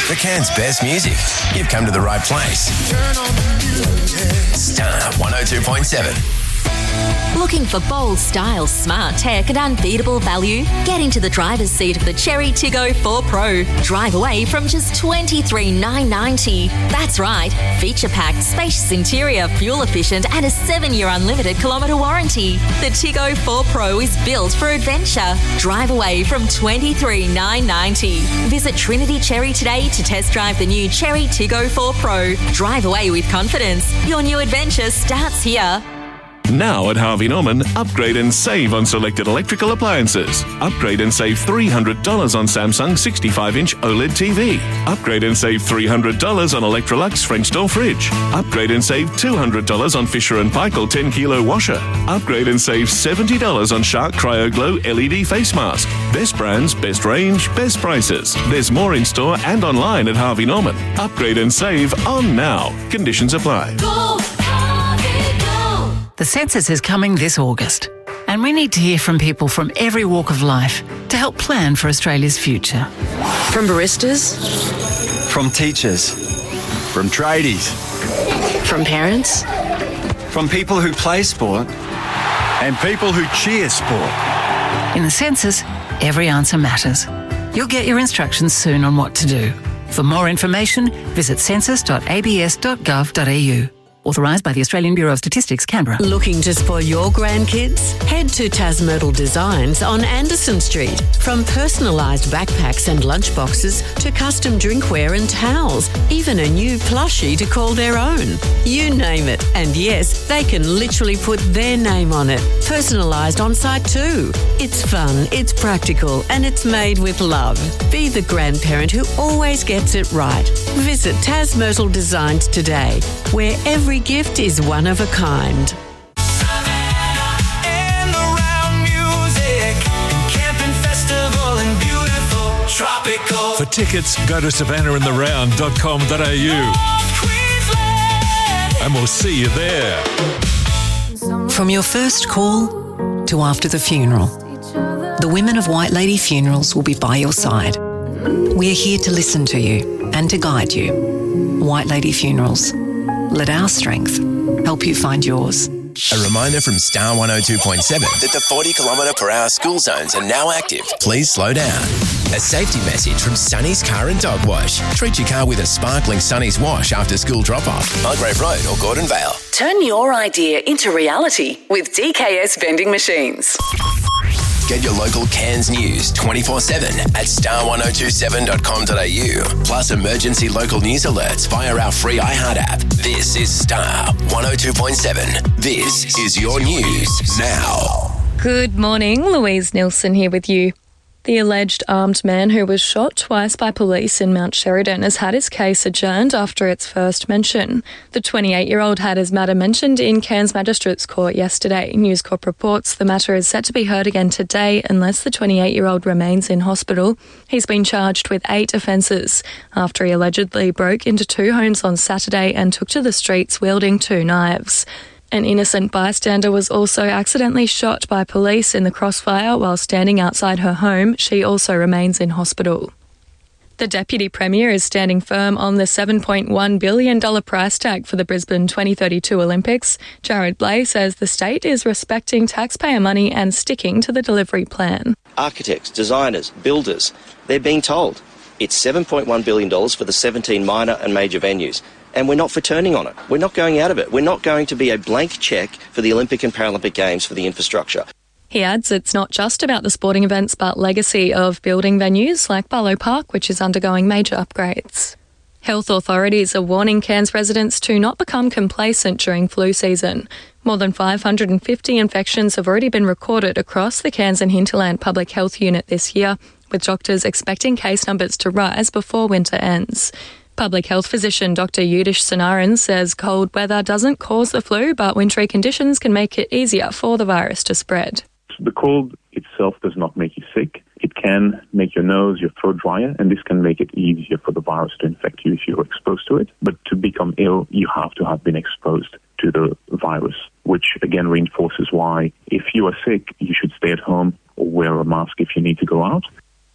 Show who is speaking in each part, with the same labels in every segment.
Speaker 1: For Cairns' best music, you've come to the right place. Star 102.7.
Speaker 2: Looking for bold style, smart tech and unbeatable value? Get into the driver's seat of the Chery Tiggo 4 Pro. Drive away from just $23,990. That's right. Feature-packed, spacious interior, fuel efficient and a 7-year unlimited kilometre warranty. The Tiggo 4 Pro is built for adventure. Drive away from $23,990. Visit Trinity Chery today to test drive the new Chery Tiggo 4 Pro. Drive away with confidence. Your new adventure starts here.
Speaker 3: Now at Harvey Norman, upgrade and save on selected electrical appliances. Upgrade and save $300 on Samsung 65-inch OLED TV. Upgrade and save $300 on Electrolux French door fridge. Upgrade and save $200 on Fisher & Paykel 10-kilo washer. Upgrade and save $70 on Shark CryoGlow LED face mask. Best brands, best range, best prices. There's more in store and online at Harvey Norman. Upgrade and save on now. Conditions apply.
Speaker 4: The census is coming this August, and we need to hear from people from every walk of life to help plan for Australia's future.
Speaker 5: From baristas,
Speaker 6: from teachers, from tradies,
Speaker 5: from parents,
Speaker 6: from people who play sport, and people who cheer sport.
Speaker 4: In the census, every answer matters. You'll get your instructions soon on what to do. For more information, visit census.abs.gov.au. Authorised by the Australian Bureau of Statistics, Canberra.
Speaker 5: Looking to spoil your grandkids? Head to Tasmyrtle Designs on Anderson Street. From personalised backpacks and lunchboxes to custom drinkware and towels, even a new plushie to call their own. You name it. And yes, they can literally put their name on it. Personalised on site too. It's fun, it's practical, and it's made with love. Be the grandparent who always gets it right. Visit Tasmyrtle Designs today, where every gift is one of a kind.
Speaker 7: For tickets, go to savannahandtheround.com.au and we'll see you there.
Speaker 8: From your first call to after the funeral, the women of White Lady Funerals will be by your side. We are here to listen to you and to guide you. White Lady Funerals. Let our strength help you find yours.
Speaker 1: A reminder from Star 102.7 that the 40km/h school zones are now active. Please slow down. A safety message from Sonny's Car and Dog Wash. Treat your car with a sparkling Sonny's wash after school drop-off. Mulgrave Road or Gordon Vale.
Speaker 9: Turn your idea into reality with DKS Vending Machines.
Speaker 1: Get your local Cairns news 24/7 at star1027.com.au. Plus emergency local news alerts via our free iHeart app. This is Star 102.7. This is your news now.
Speaker 10: Good morning, Louise Nilsson here with you. The alleged armed man who was shot twice by police in Mount Sheridan has had his case adjourned after its first mention. The 28-year-old had his matter mentioned in Cairns Magistrates Court yesterday. News Corp reports the matter is set to be heard again today unless the 28-year-old remains in hospital. He's been charged with 8 offences after he allegedly broke into 2 homes on Saturday and took to the streets wielding 2 knives. An innocent bystander was also accidentally shot by police in the crossfire while standing outside her home. She also remains in hospital. The Deputy Premier is standing firm on the $7.1 billion price tag for the Brisbane 2032 Olympics. Jared Blay says the state is respecting taxpayer money and sticking to the delivery plan.
Speaker 11: Architects, designers, builders, they're being told it's $7.1 billion for the 17 minor and major venues. And we're not for turning on it. We're not going out of it. We're not going to be a blank cheque for the Olympic and Paralympic Games for the infrastructure.
Speaker 10: He adds it's not just about the sporting events but legacy of building venues like Barlow Park, which is undergoing major upgrades. Health authorities are warning Cairns residents to not become complacent during flu season. More than 550 infections have already been recorded across the Cairns and Hinterland Public Health Unit this year, with doctors expecting case numbers to rise before winter ends. Public health physician Dr. Yudish Sanaran says cold weather doesn't cause the flu, but wintry conditions can make it easier for the virus to spread.
Speaker 12: The cold itself does not make you sick. It can make your nose, your throat drier, and this can make it easier for the virus to infect you if you're exposed to it. But to become ill, you have to have been exposed to the virus, which again reinforces why if you are sick, you should stay at home or wear a mask if you need to go out.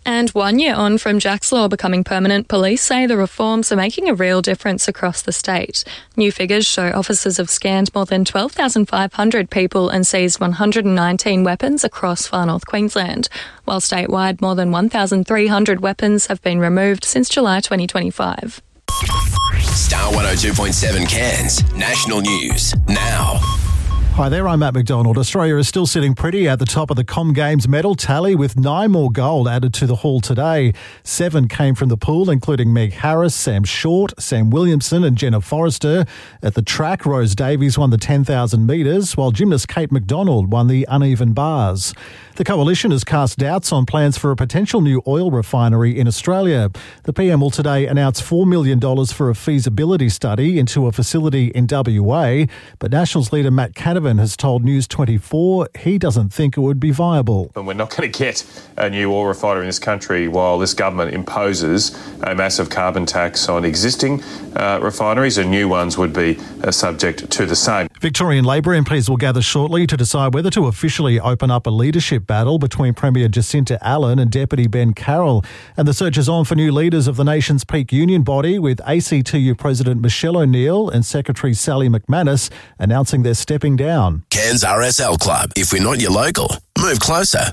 Speaker 10: And 1 year on from Jack's Law becoming permanent, police say the reforms are making a real difference across the state. New figures show officers have scanned more than 12,500 people and seized 119 weapons across Far North Queensland, while statewide more than 1,300 weapons have been removed since July 2025.
Speaker 1: Star 102.7 Cairns National News now.
Speaker 13: Hi there, I'm Matt McDonald. Australia is still sitting pretty at the top of the Com Games medal tally with 9 more gold added to the haul today. 7 came from the pool, including Meg Harris, Sam Short, Sam Williamson and Jenna Forrester. At the track, Rose Davies won the 10,000 metres, while gymnast Kate McDonald won the uneven bars. The coalition has cast doubts on plans for a potential new oil refinery in Australia. The PM will today announce $4 million for a feasibility study into a facility in WA, but Nationals leader Matt Canavan has told News 24 he doesn't think it would be viable.
Speaker 14: And we're not going to get a new oil refinery in this country while this government imposes a massive carbon tax on existing refineries, and new ones would be subject to the same.
Speaker 13: Victorian Labor MPs will gather shortly to decide whether to officially open up a leadership battle between Premier Jacinta Allen and Deputy Ben Carroll. And the search is on for new leaders of the nation's peak union body, with ACTU President Michelle O'Neill and Secretary Sally McManus announcing they're stepping down.
Speaker 1: Cairns RSL Club. If we're not your local, move closer.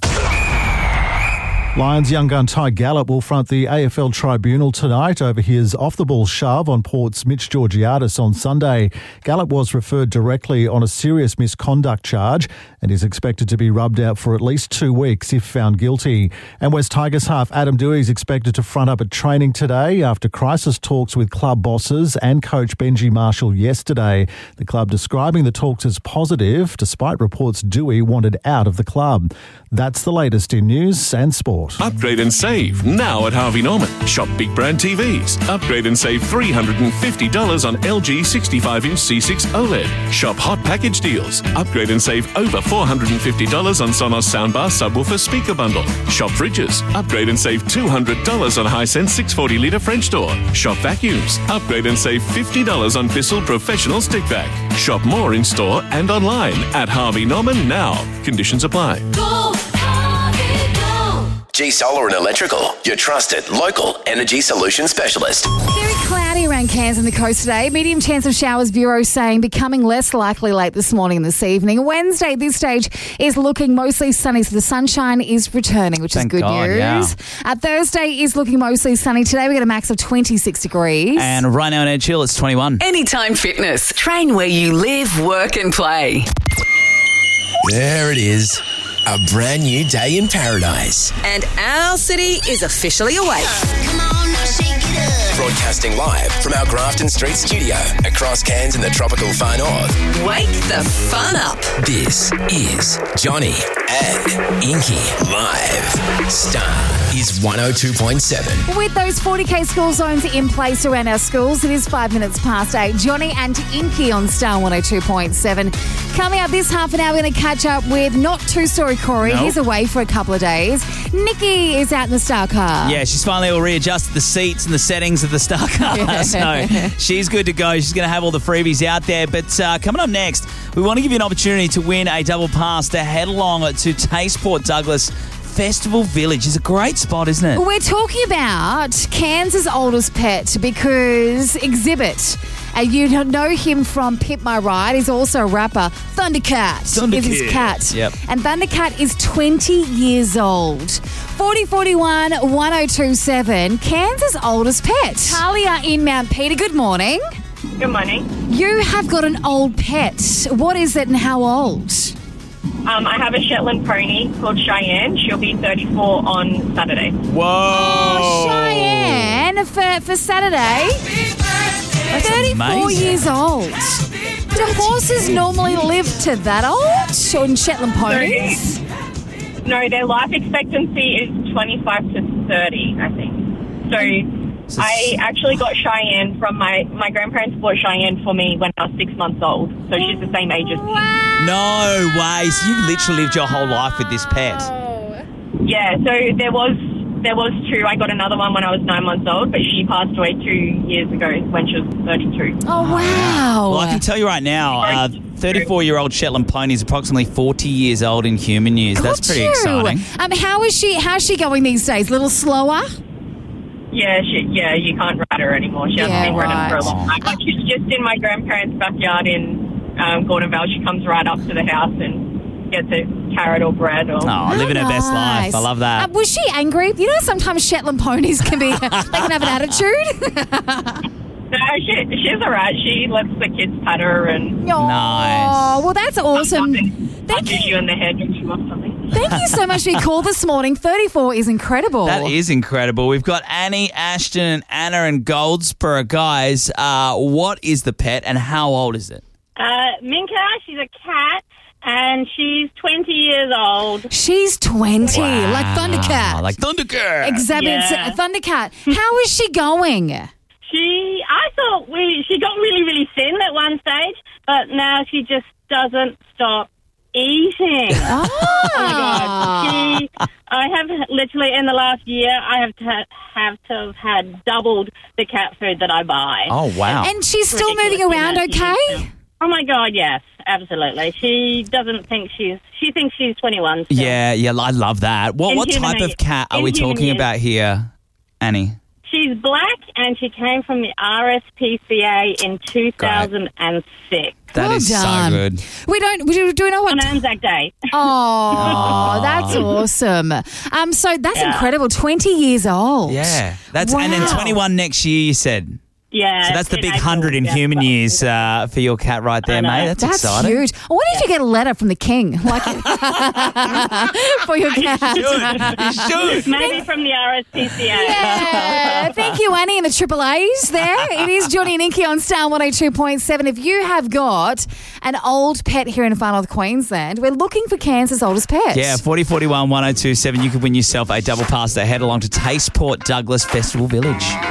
Speaker 13: Lions young gun Ty Gallup will front the AFL Tribunal tonight over his off-the-ball shove on Port's Mitch Georgiadis on Sunday. Gallup was referred directly on a serious misconduct charge and is expected to be rubbed out for at least 2 weeks if found guilty. And West Tigers half Adam Dewey is expected to front up at training today after crisis talks with club bosses and coach Benji Marshall yesterday. The club describing the talks as positive, despite reports Dewey wanted out of the club. That's the latest in news and sport.
Speaker 3: Upgrade and save now at Harvey Norman. Shop big brand TVs. Upgrade and save $350 on LG 65-inch C6 OLED. Shop hot package deals. Upgrade and save over $450 on Sonos soundbar subwoofer speaker bundle. Shop fridges. Upgrade and save $200 on Hisense 640-litre French door. Shop vacuums. Upgrade and save $50 on Bissell Professional Stick Vac. Shop more in store and online at Harvey Norman now. Conditions apply.
Speaker 1: Go, Harvey, go. G Solar and Electrical, your trusted local energy solution specialist.
Speaker 15: Very cloudy around Cairns and the coast today. Medium chance of showers, Bureau saying, becoming less likely late this morning and this evening. Wednesday at this stage is looking mostly sunny, so the sunshine is returning, which is good news. Yeah. Thursday is looking mostly sunny. Today we get a max of 26 degrees.
Speaker 16: And right now in Edge Hill, it's 21.
Speaker 9: Anytime Fitness. Train where you live, work and play.
Speaker 1: There it is. A brand new day in paradise.
Speaker 9: And our city is officially awake.
Speaker 1: Come on, now shake it up. Broadcasting live from our Grafton Street studio across Cairns in the tropical far north.
Speaker 9: Wake the fun up.
Speaker 1: This is Johnny and Inky live. Star is 102.7.
Speaker 15: With those 40k school zones in place around our schools, it is 5 minutes past 8. Johnny and Inky on Star 102.7. Coming up this half an hour, we're going to catch up with not two-story Corey. Nope. He's away for a couple of days. Nikki is out in the Star car.
Speaker 16: Yeah, she's finally all readjusted the seats and the settings of the Star car. So she's good to go. She's going to have all the freebies out there. But coming up next, we want to give you an opportunity to win a double pass to head along to Taste Port Douglas Festival Village. Is a great spot, isn't it?
Speaker 15: We're talking about Cairns' oldest pet because Exhibit. You know him from Pimp My Ride. He's also a rapper. Thundercat is his cat.
Speaker 16: Yep.
Speaker 15: And Thundercat is 20 years old. 4041 1027, Cairns' oldest pet. Talia in Mount Peter, good morning.
Speaker 17: Good morning.
Speaker 15: You have got an old pet. What is it and how old?
Speaker 17: I have a Shetland pony called Cheyenne. She'll be 34 on Saturday.
Speaker 16: Whoa!
Speaker 15: Oh, Cheyenne for Saturday. 34 years old. Do horses normally live to that old? Or Shetland ponies?
Speaker 17: No, their life expectancy is 25 to 30, I think. So I actually got Cheyenne from my grandparents bought Cheyenne for me when I was 6 months old. So she's the same age as me.
Speaker 16: No way. So you've literally lived your whole life with this pet.
Speaker 17: Yeah, so there was there was 2. I got another one when I was 9 months old, but she passed away 2 years ago when she was 32.
Speaker 15: Oh, wow.
Speaker 16: Well, I can tell you right now, 34-year-old Shetland pony is approximately 40 years old in human years. That's pretty exciting.
Speaker 15: How's she going these days? A little slower?
Speaker 17: Yeah, you can't ride her anymore. She hasn't been ridden for a long time. Like, she's just in my grandparents' backyard in Gordon Vale. She comes right up to the house and gets a carrot or bread. Or
Speaker 16: living her best life. I love that.
Speaker 15: Was she angry? You know, sometimes Shetland ponies can be, they can have an attitude.
Speaker 17: No, she's all right. She lets the kids pat her and...
Speaker 16: Nice.
Speaker 15: Well, that's awesome.
Speaker 17: Punches you in the head when she wants something.
Speaker 15: Thank you so much for your call this morning. 34 is incredible.
Speaker 16: That is incredible. We've got Annie, Ashton, Anna and Goldsboro. Guys, what is the pet and how old is it?
Speaker 18: Minka, she's a cat. And she's 20 years old.
Speaker 15: She's 20, like Thundercat.
Speaker 16: Like Thundercat.
Speaker 15: Exhibits Thundercat. How is she going?
Speaker 18: I thought she got really, really thin at one stage, but now she just doesn't stop eating. Oh my God. I have literally in the last year, I have to have had doubled the cat food that I buy.
Speaker 16: Oh, wow.
Speaker 15: And she's still moving around okay?
Speaker 18: Oh my God, yes, absolutely. She thinks she's 21 still.
Speaker 16: Yeah, I love that. What type of cat are we talking about here, Annie?
Speaker 18: She's black and she came from the RSPCA in 2006.
Speaker 16: That is so good.
Speaker 15: Do we know what?
Speaker 18: On Anzac Day.
Speaker 15: Oh, that's awesome. So that's incredible. 20 years old.
Speaker 16: Yeah. And then 21 next year, you said.
Speaker 18: Yeah.
Speaker 16: So that's the big 100 in human years for your cat right there, mate. That's exciting.
Speaker 15: Huge. I wonder if you get a letter from the king for your cat.
Speaker 16: You should.
Speaker 18: Maybe from the RSPCA.
Speaker 15: Yeah. Thank you, Annie, and the Triple A's there. It is Johnny and Inky on Star 102.7. If you have got an old pet here in Far North Queensland, we're looking for Cairns' oldest pet.
Speaker 16: Yeah, 4041 1027. You could win yourself a double pass to head along to Taste Port Douglas Festival Village.